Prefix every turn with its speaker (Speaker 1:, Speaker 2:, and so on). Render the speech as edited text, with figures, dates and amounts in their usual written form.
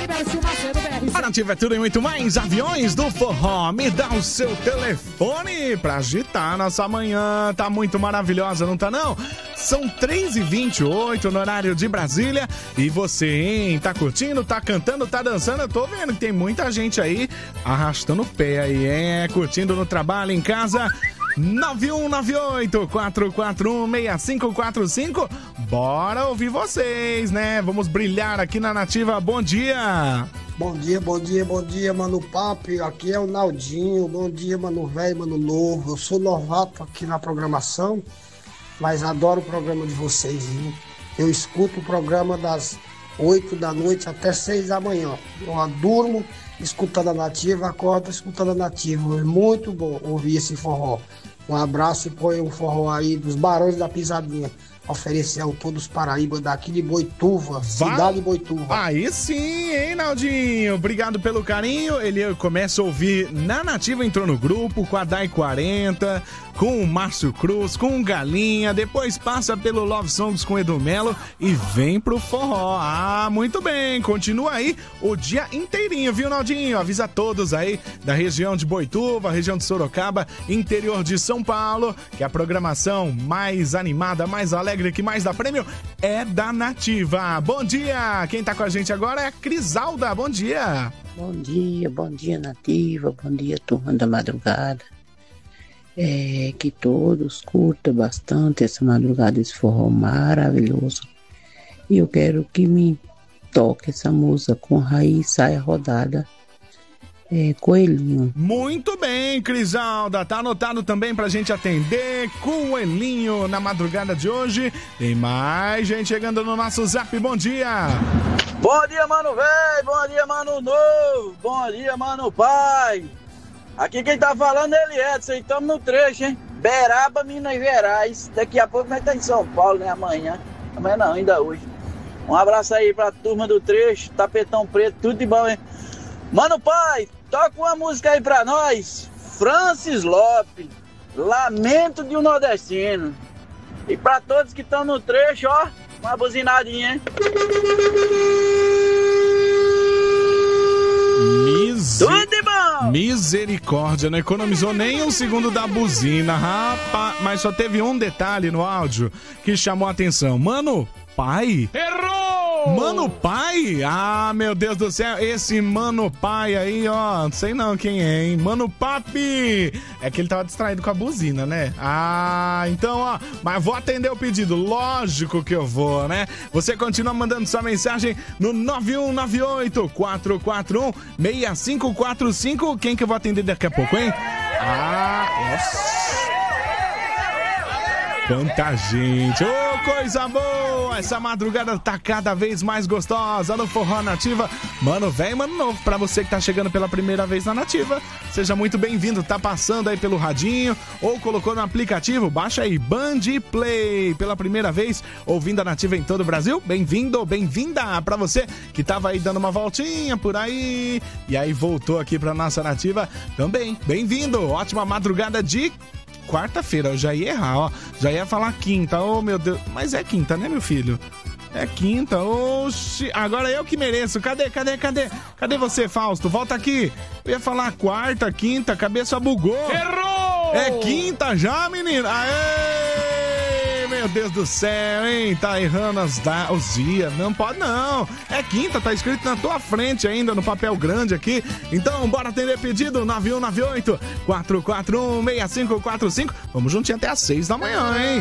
Speaker 1: A Nativa é tudo e muito mais. Aviões do Forró, me dá o seu telefone pra agitar nossa manhã. Tá muito maravilhosa, não tá não? São 3h28 no horário de Brasília. E você, hein? Tá curtindo, tá cantando, tá dançando? Eu tô vendo que tem muita gente aí arrastando o pé aí, hein? Curtindo no trabalho, em casa. 9198-441-6545. Bora ouvir vocês, né? Vamos brilhar aqui na Nativa. Bom dia!
Speaker 2: Bom dia, Mano Papi. Aqui é o Naldinho. Bom dia, Mano Velho, Mano Novo. Eu sou novato aqui na programação, mas adoro o programa de vocês, viu? Eu escuto o programa das 8 da noite até 6 da manhã. Eu durmo escutando a Nativa, acordo escutando a Nativa. É muito bom ouvir esse forró. Um abraço e põe um forró aí dos Barões da Pisadinha. Oferecer ao todos Paraíba daqui de Boituva, cidade de Boituva.
Speaker 1: Aí sim, hein, Naldinho? Obrigado pelo carinho. Ele começa a ouvir na Nativa, entrou no grupo com a Dai 40, com o Márcio Cruz, com o Galinha, depois passa pelo Love Songs com Edu Melo e vem pro forró. Ah, muito bem, continua aí o dia inteirinho, viu, Naldinho? Avisa todos aí da região de Boituva, região de Sorocaba, interior de São Paulo, que a programação mais animada, mais alegre, que mais dá prêmio é da Nativa. Bom dia! Quem tá com a gente agora é a Crisalda. Bom dia!
Speaker 3: Bom dia, Nativa. Bom dia, turma da madrugada. Que todos curtam bastante essa madrugada, esse forró maravilhoso. E eu quero que me toque essa música com Raiz Saia Rodada. Coelhinho.
Speaker 1: Muito bem, Crisalda. Tá anotado também pra gente atender Coelhinho na madrugada de hoje. Tem mais gente chegando no nosso zap. Bom dia.
Speaker 4: Bom dia, Mano Velho. Bom dia, Mano Novo. Bom dia, Mano Pai. Aqui quem tá falando é ele, Edson. Estamos no trecho, hein? Beraba, Minas Gerais. Daqui a pouco nós tá em São Paulo, né? Amanhã não, ainda hoje. Um abraço aí pra turma do trecho. Tapetão preto, tudo de bom, hein? Mano Pai, toca uma música aí pra nós. Francis Lopes, Lamento de um Nordestino. E pra todos que estão no trecho, ó, uma buzinadinha, hein? Tudo de bom!
Speaker 1: Misericórdia, não economizou nem um segundo da buzina, rapaz. Mas só teve um detalhe no áudio que chamou a atenção. Mano Pai? Errou! Mano Pai? Ah, meu Deus do céu, esse Mano Pai aí, ó, não sei não quem é, hein? Mano Papi! É que ele tava distraído com a buzina, né? Ah, então, ó, mas vou atender o pedido, lógico que eu vou, né? Você continua mandando sua mensagem no 9198-441-6545. Quem que eu vou atender daqui a pouco, hein? Ah, nossa! Quanta gente! Ô, coisa boa! Essa madrugada tá cada vez mais gostosa no Forró Nativa. Mano velho, mano novo, pra você que tá chegando pela primeira vez na Nativa, seja muito bem-vindo. Tá passando aí pelo radinho ou colocou no aplicativo, baixa aí Band Play pela primeira vez, ouvindo a Nativa em todo o Brasil. Bem-vindo, bem-vinda pra você que tava aí dando uma voltinha por aí e aí voltou aqui pra nossa Nativa também. Bem-vindo! Ótima madrugada de quarta-feira, eu já ia errar, ó. Já ia falar quinta, oh meu Deus. Mas é quinta, né, meu filho? É quinta, oxi. Agora eu que mereço. Cadê você, Fausto? Volta aqui. Eu ia falar quarta, quinta, cabeça bugou. Errou! É quinta já, menino? Aê! Meu Deus do céu, hein? Tá errando os dias. Não pode, não. É quinta, tá escrito na tua frente ainda, no papel grande aqui. Então, bora atender pedido 9198-441-6545. Vamos juntinho até às 6 da manhã, hein?